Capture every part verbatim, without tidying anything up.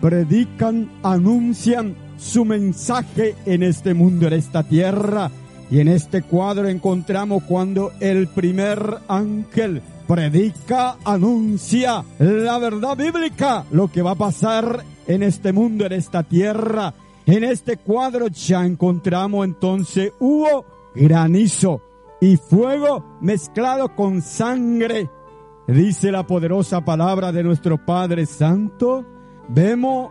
predican, anuncian su mensaje en este mundo, en esta tierra. Y en este cuadro encontramos cuando el primer ángel predica, anuncia la verdad bíblica, lo que va a pasar en este mundo, en esta tierra. En este cuadro ya encontramos entonces hubo granizo y fuego mezclado con sangre. Dice la poderosa palabra de nuestro Padre Santo. Vemos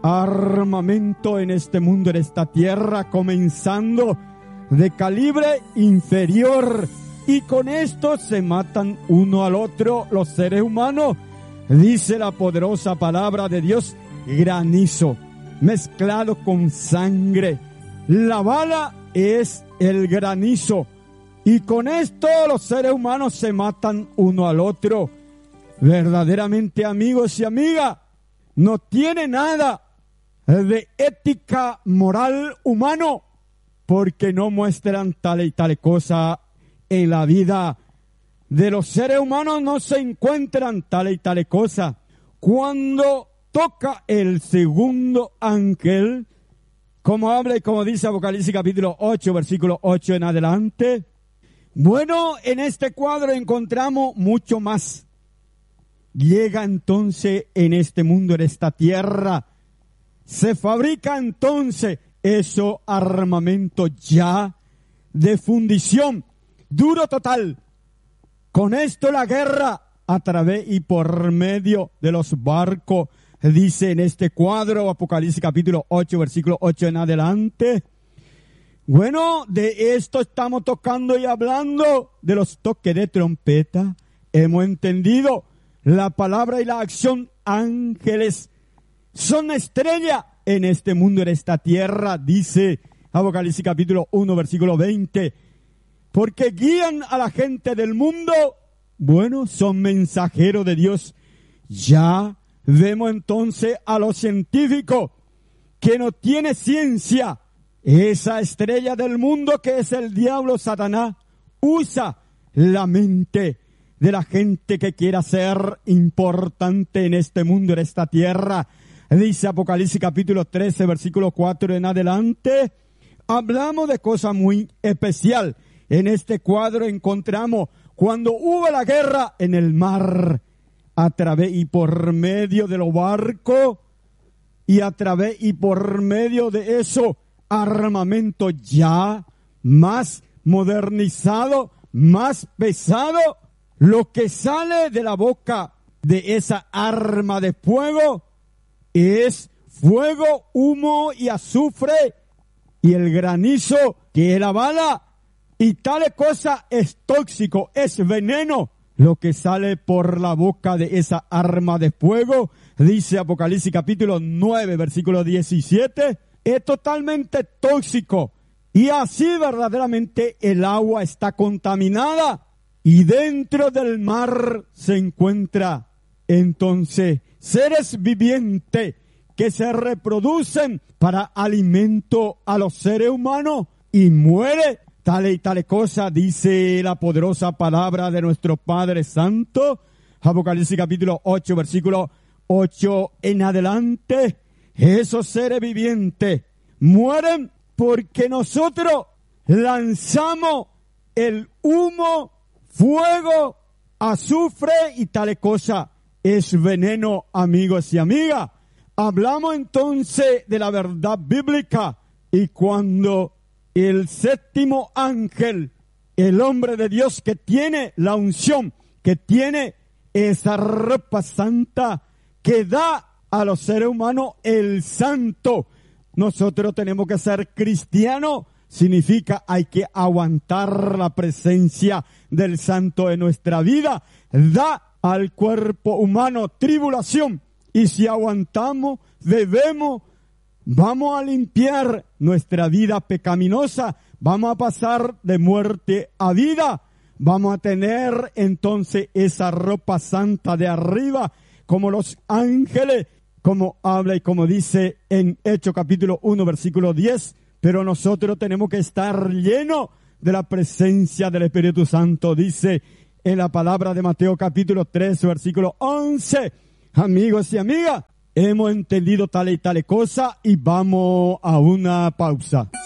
armamento en este mundo, en esta tierra, comenzando de calibre inferior, y con esto se matan uno al otro los seres humanos. Dice la poderosa palabra de Dios, granizo mezclado con sangre. La bala es el granizo, y con esto los seres humanos se matan uno al otro. Verdaderamente, amigos y amigas, no tiene nada de ética moral humano, porque no muestran tal y tal cosa en la vida de los seres humanos. No se encuentran tal y tal cosa. Cuando toca el segundo ángel, como habla y como dice Apocalipsis capítulo ocho, versículo ocho en adelante, bueno, en este cuadro encontramos mucho más. Llega entonces en este mundo, en esta tierra, se fabrica entonces eso armamento ya de fundición, duro total. Con esto la guerra a través y por medio de los barcos, dice en este cuadro, Apocalipsis capítulo ocho, versículo ocho en adelante. Bueno, de esto estamos tocando y hablando, de los toques de trompeta. Hemos entendido la palabra y la acción. Ángeles son estrella en este mundo, en esta tierra, dice Apocalipsis capítulo uno, versículo veinte. Porque guían a la gente del mundo. Bueno, son mensajeros de Dios. Ya vemos entonces a los científicos que no tiene ciencia. Esa estrella del mundo que es el diablo, Satanás, usa la mente de la gente que quiera ser importante en este mundo, en esta tierra. Dice Apocalipsis capítulo trece, versículo cuatro en adelante. Hablamos de cosa muy especial. En este cuadro encontramos cuando hubo la guerra en el mar, a través y por medio de los barcos, y a través y por medio de eso armamento ya más modernizado, más pesado. Lo que sale de la boca de esa arma de fuego es fuego, humo y azufre, y el granizo que es la bala, y tal cosa es tóxico, es veneno. Lo que sale por la boca de esa arma de fuego, dice Apocalipsis capítulo nueve, versículo diecisiete, es totalmente tóxico. Y así verdaderamente el agua está contaminada, y dentro del mar se encuentra entonces seres vivientes que se reproducen para alimento a los seres humanos, y muere tal y tal cosa, dice la poderosa palabra de nuestro Padre Santo. Apocalipsis capítulo ocho, versículo ocho en adelante. Esos seres vivientes mueren porque nosotros lanzamos el humo, fuego, azufre y tal cosa. Es veneno, amigos y amigas. Hablamos entonces de la verdad bíblica, y cuando el séptimo ángel, el hombre de Dios que tiene la unción, que tiene esa ropa santa, que da a los seres humanos el santo. Nosotros tenemos que ser cristianos, significa hay que aguantar la presencia del santo en nuestra vida. Da al cuerpo humano tribulación, y si aguantamos, debemos, vamos a limpiar nuestra vida pecaminosa, vamos a pasar de muerte a vida, vamos a tener entonces esa ropa santa de arriba, como los ángeles, como habla y como dice en Hechos capítulo uno, versículo diez, pero nosotros tenemos que estar llenos de la presencia del Espíritu Santo, dice en la palabra de Mateo capítulo tres, versículo once. Amigos y amigas, hemos entendido tal y tal cosa y vamos a una pausa.